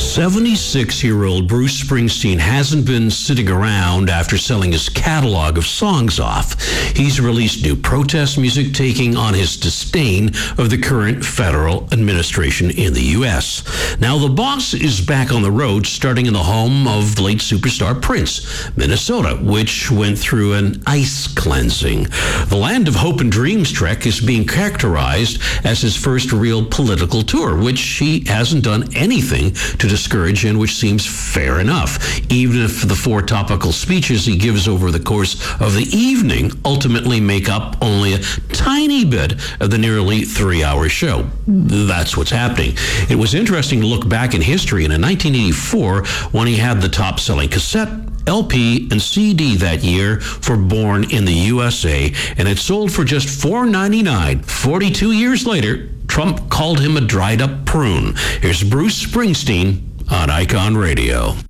76-year-old Bruce Springsteen hasn't been sitting around after selling his catalog of songs off. He's released new protest music taking on his disdain of the current federal administration in the U.S. Now, the boss is back on the road, starting in the home of the late superstar Prince, Minnesota, which went through an ice cleansing. The Land of Hope and Dreams trek is being characterized as his first real political tour, which he hasn't done anything to discourage and which seems fair enough, even if the 4 topical speeches he gives over the course of the evening ultimately make up only a tiny bit of the nearly 3-hour show. That's what's happening. It was interesting to look back in history, and in 1984, when he had the top-selling cassette, LP, and CD that year for Born in the USA, and it sold for just $4.99. 42 years later, Trump called him a dried-up prune. Here's Bruce Springsteen on Icon Radio.